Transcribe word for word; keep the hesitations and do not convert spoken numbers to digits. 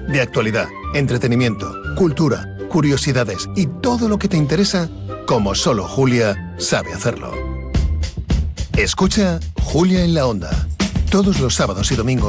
De actualidad, entretenimiento, cultura, curiosidades y todo lo que te interesa, como solo Julia sabe hacerlo. Escucha Julia en la Onda, todos los sábados y domingos.